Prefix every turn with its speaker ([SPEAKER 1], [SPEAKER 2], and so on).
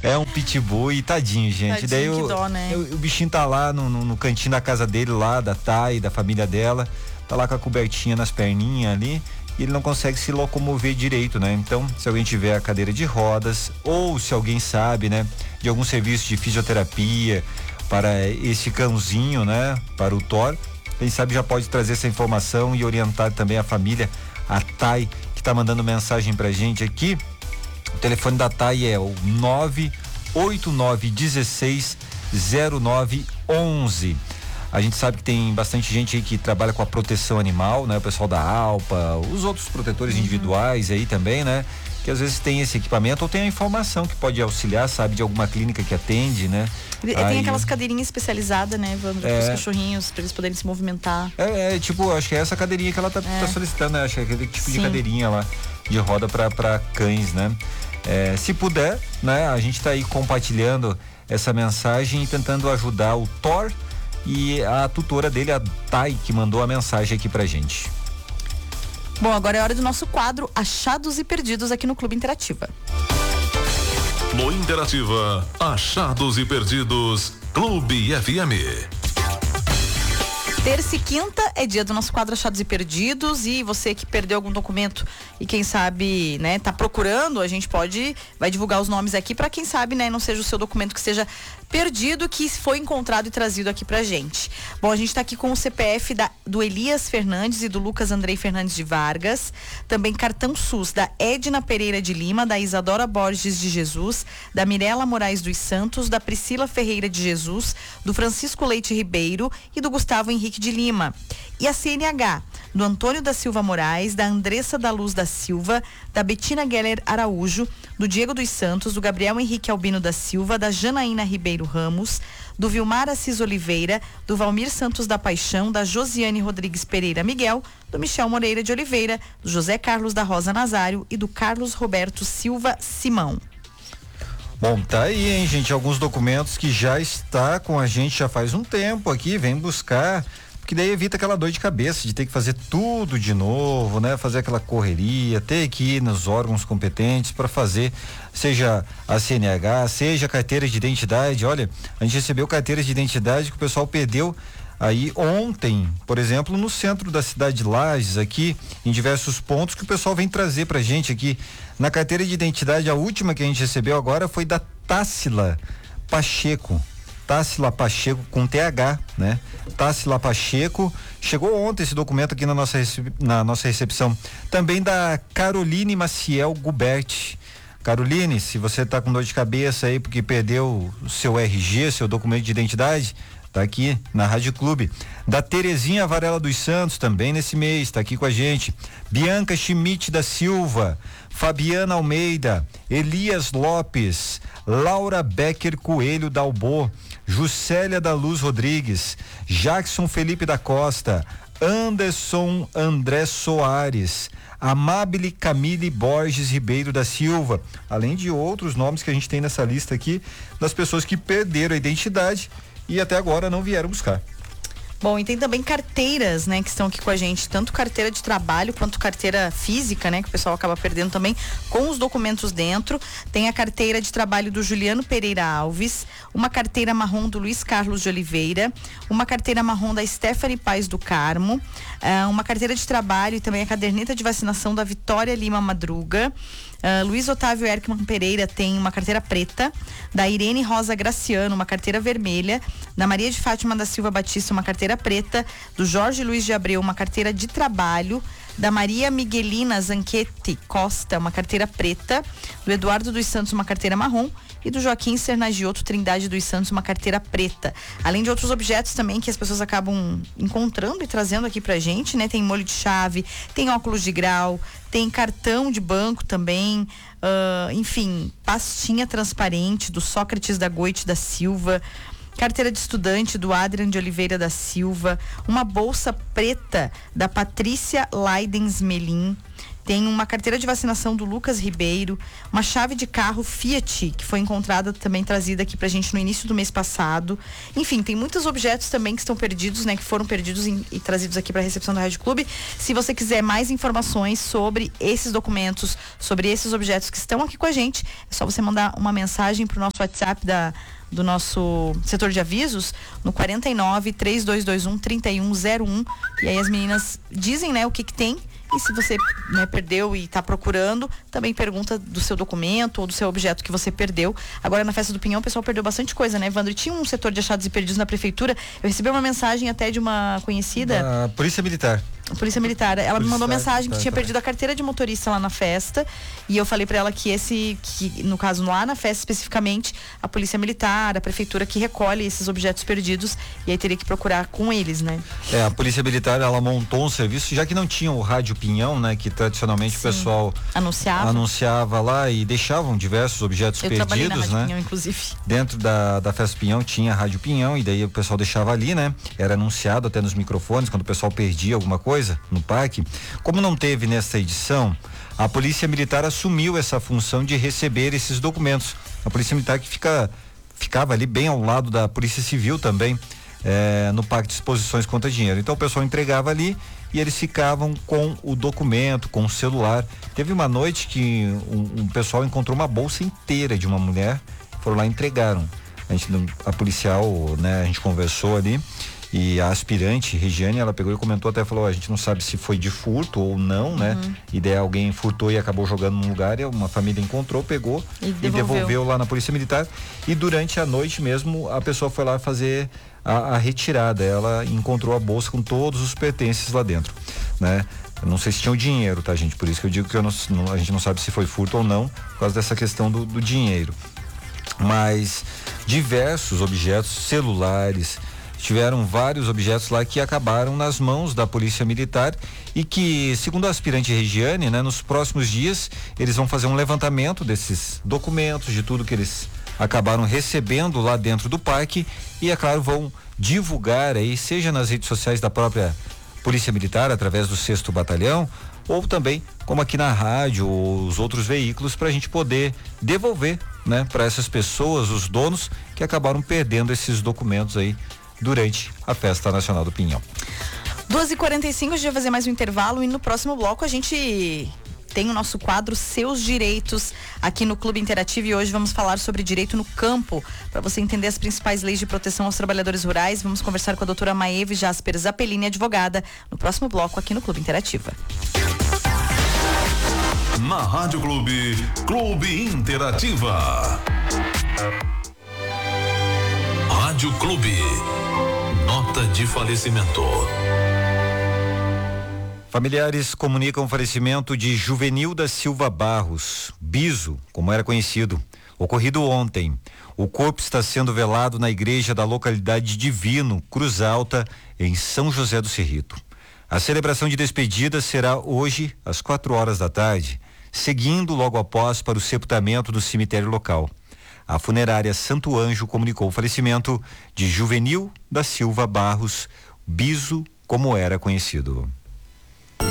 [SPEAKER 1] É um pitbull e tadinho, gente.
[SPEAKER 2] Tadinho,
[SPEAKER 1] daí
[SPEAKER 2] que dó, né?
[SPEAKER 1] o bichinho tá lá no cantinho da casa dele, lá, da Thay, da família dela. Tá lá com a cobertinha nas perninhas ali. E ele não consegue se locomover direito, né? Então, se alguém tiver a cadeira de rodas, ou se alguém sabe, né, de algum serviço de fisioterapia para esse cãozinho, né, para o Thor, quem sabe já pode trazer essa informação e orientar também a família, a Thay, que tá mandando mensagem pra gente aqui. O telefone da Thay é o 989160911. A gente sabe que tem bastante gente aí que trabalha com a proteção animal, né? O pessoal da Alpa, os outros protetores individuais aí também, né? Que às vezes tem esse equipamento ou tem a informação que pode auxiliar, sabe, de alguma clínica que atende, né?
[SPEAKER 2] Tem aquelas cadeirinhas especializadas, né, Evandro, para os cachorrinhos, para eles poderem se movimentar.
[SPEAKER 1] Tipo, acho que é essa cadeirinha que ela tá solicitando, né? Acho que é aquele tipo de cadeirinha lá, de roda para cães, né? Se puder, né? A gente tá aí compartilhando essa mensagem e tentando ajudar o Thor e a tutora dele, a Thay, que mandou a mensagem aqui pra gente.
[SPEAKER 2] Bom, agora é hora do nosso quadro Achados e Perdidos aqui no Clube Interativa.
[SPEAKER 3] No Interativa, Achados e Perdidos, Clube FM.
[SPEAKER 2] Terça e quinta é dia do nosso quadro Achados e Perdidos, e você que perdeu algum documento e quem sabe, né, tá procurando, a gente vai divulgar os nomes aqui para quem sabe, né, não seja o seu documento que seja perdido, que foi encontrado e trazido aqui pra gente. Bom, a gente tá aqui com o CPF do Elias Fernandes e do Lucas Andrei Fernandes de Vargas, também cartão SUS da Edna Pereira de Lima, da Isadora Borges de Jesus, da Mirela Moraes dos Santos, da Priscila Ferreira de Jesus, do Francisco Leite Ribeiro e do Gustavo Henrique de Lima. E a CNH do Antônio da Silva Moraes, da Andressa da Luz da Silva, da Betina Geller Araújo, do Diego dos Santos, do Gabriel Henrique Albino da Silva, da Janaína Ribeiro Ramos, do Vilmar Assis Oliveira, do Valmir Santos da Paixão, da Josiane Rodrigues Pereira Miguel, do Michel Moreira de Oliveira, do José Carlos da Rosa Nazário e do Carlos Roberto Silva Simão.
[SPEAKER 1] Bom, tá aí, hein, gente, alguns documentos que já está com a gente já faz um tempo aqui, vem buscar, porque daí evita aquela dor de cabeça de ter que fazer tudo de novo, né? Fazer aquela correria, ter que ir nos órgãos competentes para fazer, seja a CNH, seja a carteira de identidade. Olha, a gente recebeu carteiras de identidade que o pessoal perdeu aí ontem, por exemplo, no centro da cidade de Lages, aqui, em diversos pontos que o pessoal vem trazer pra gente aqui. Na carteira de identidade, a última que a gente recebeu agora foi da Tássila Pacheco. Tássila Pacheco com TH, né? Tássila Pacheco, chegou ontem esse documento aqui na nossa recepção. Também da Caroline Maciel Guberti. Caroline, se você tá com dor de cabeça aí porque perdeu o seu RG, seu documento de identidade, tá aqui na Rádio Clube. Da Terezinha Varela dos Santos, também nesse mês, tá aqui com a gente. Bianca Schmidt da Silva, Fabiana Almeida, Elias Lopes, Laura Becker Coelho Dalbô, Juscelia da Luz Rodrigues, Jackson Felipe da Costa, Anderson André Soares, Amabile Camille Borges Ribeiro da Silva, além de outros nomes que a gente tem nessa lista aqui, das pessoas que perderam a identidade e até agora não vieram buscar.
[SPEAKER 2] Bom, e tem também carteiras, né, que estão aqui com a gente, tanto carteira de trabalho quanto carteira física, né, que o pessoal acaba perdendo também, com os documentos dentro. Tem a carteira de trabalho do Juliano Pereira Alves, uma carteira marrom do Luiz Carlos de Oliveira, uma carteira marrom da Stephanie Paz do Carmo, uma carteira de trabalho e também a caderneta de vacinação da Vitória Lima Madruga. Luiz Otávio Erkman Pereira tem uma carteira preta, da Irene Rosa Graciano uma carteira vermelha, da Maria de Fátima da Silva Batista uma carteira preta, do Jorge Luiz de Abreu uma carteira de trabalho, da Maria Miguelina Zanchetti Costa uma carteira preta, do Eduardo dos Santos uma carteira marrom e do Joaquim Sernagiotto Trindade dos Santos uma carteira preta, além de outros objetos também que as pessoas acabam encontrando e trazendo aqui pra gente, né? Tem molho de chave, tem óculos de grau, tem cartão de banco também, enfim, pastinha transparente do Sócrates da Goite da Silva, carteira de estudante do Adrian de Oliveira da Silva, uma bolsa preta da Patrícia Leidens Melim, Tem uma carteira de vacinação do Lucas Ribeiro, uma chave de carro Fiat, que foi encontrada também, trazida aqui pra gente no início do mês passado. Enfim, tem muitos objetos também que estão perdidos, né? Que foram perdidos e trazidos aqui pra recepção da Rádio Clube. Se você quiser mais informações sobre esses documentos, sobre esses objetos que estão aqui com a gente, é só você mandar uma mensagem pro nosso WhatsApp do nosso setor de avisos no 49-3221-3101, e aí as meninas dizem, né, o que tem. E se você, né, perdeu e está procurando, também pergunta do seu documento ou do seu objeto que você perdeu. Agora, na Festa do Pinhão, o pessoal perdeu bastante coisa, né, Evandro? Tinha um setor de achados e perdidos na prefeitura. Eu recebi uma mensagem até de uma conhecida.
[SPEAKER 1] A Polícia Militar.
[SPEAKER 2] Polícia Militar. Ela me mandou mensagem que tinha perdido a carteira de motorista lá na festa, e eu falei pra ela que no caso lá na festa especificamente, a Polícia Militar, a prefeitura que recolhe esses objetos perdidos, e aí teria que procurar com eles, né?
[SPEAKER 1] A Polícia Militar, ela montou um serviço, já que não tinha o rádio Pinhão, né, que tradicionalmente o pessoal anunciava lá e deixavam diversos objetos perdidos,
[SPEAKER 2] na Rádio
[SPEAKER 1] né?
[SPEAKER 2] Pinhão, inclusive.
[SPEAKER 1] Dentro da Festa Pinhão tinha a Rádio Pinhão, e daí o pessoal deixava ali, né? Era anunciado até nos microfones quando o pessoal perdia alguma coisa no parque. Como não teve nessa edição, a Polícia Militar assumiu essa função de receber esses documentos. A Polícia Militar que ficava ali bem ao lado da Polícia Civil também, no Parque de Exposições contra Dinheiro. Então o pessoal entregava ali e eles ficavam com o documento, com o celular. Teve uma noite que um pessoal encontrou uma bolsa inteira de uma mulher, foram lá e entregaram. A policial, né, a gente conversou ali, e a aspirante, Regiane, ela pegou e comentou, até falou, a gente não sabe se foi de furto ou não, né? E daí alguém furtou e acabou jogando num lugar, e uma família encontrou, pegou e devolveu lá na Polícia Militar. E durante a noite mesmo, a pessoa foi lá fazer a retirada. Ela encontrou a bolsa com todos os pertences lá dentro, né? Eu não sei se tinha o dinheiro, tá, gente? Por isso que eu digo que a gente não sabe se foi furto ou não, por causa dessa questão do dinheiro. Mas diversos objetos, celulares, tiveram vários objetos lá que acabaram nas mãos da Polícia Militar, e que, segundo a aspirante Regiane, né, nos próximos dias eles vão fazer um levantamento desses documentos, de tudo que eles acabaram recebendo lá dentro do parque, e, é claro, vão divulgar aí, seja nas redes sociais da própria Polícia Militar, através do 6º Batalhão, ou também, como aqui na rádio, ou os outros veículos, para a gente poder devolver, né, para essas pessoas, os donos que acabaram perdendo esses documentos aí durante a Festa Nacional do Pinhão.
[SPEAKER 2] 2h45, a gente vai fazer mais um intervalo, e no próximo bloco a gente tem o nosso quadro Seus Direitos aqui no Clube Interativo, e hoje vamos falar sobre direito no campo. Para você entender as principais leis de proteção aos trabalhadores rurais, vamos conversar com a doutora Maeve Jasper Zappellini, advogada, no próximo bloco aqui no Clube Interativa.
[SPEAKER 3] Na Rádio Clube, Clube Interativa. Rádio Clube. Nota de falecimento.
[SPEAKER 1] Familiares comunicam o falecimento de Juvenil da Silva Barros, Biso, como era conhecido, ocorrido ontem. O corpo está sendo velado na igreja da localidade Divino, Cruz Alta, em São José do Cerrito. A celebração de despedida será hoje, às 4 horas da tarde, seguindo logo após para o sepultamento do cemitério local. A funerária Santo Anjo comunicou o falecimento de Juvenil da Silva Barros, Biso, como era conhecido.